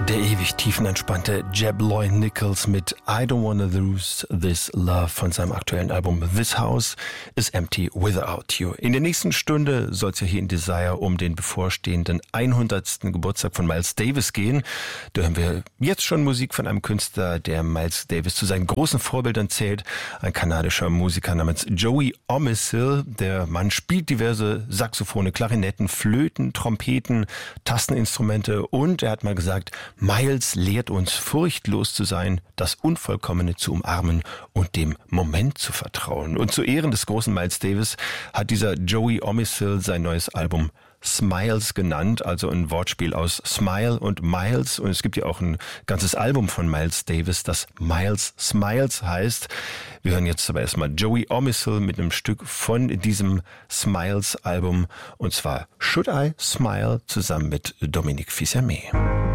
Der ewig tiefenentspannte Jeb Lloyd Nichols mit I Don't Wanna Lose This Love von seinem aktuellen Album This House is Empty Without You. In der nächsten Stunde soll es ja hier in Desire um den bevorstehenden 100. Geburtstag von Miles Davis gehen. Da hören wir jetzt schon Musik von einem Künstler, der Miles Davis zu seinen großen Vorbildern zählt. Ein kanadischer Musiker namens Joey Omissil. Der Mann spielt diverse Saxophone, Klarinetten, Flöten, Trompeten, Tasteninstrumente und er hat mal gesagt, Miles lehrt uns, furchtlos zu sein, das Unvollkommene zu umarmen und dem Moment zu vertrauen. Und zu Ehren des großen Miles Davis hat dieser Joey Omissil sein neues Album Smiles genannt, also ein Wortspiel aus Smile und Miles. Und es gibt ja auch ein ganzes Album von Miles Davis, das Miles Smiles heißt. Wir hören jetzt aber erstmal Joey Omissil mit einem Stück von diesem Smiles Album, und zwar Should I Smile zusammen mit Dominique Fils-Aimé.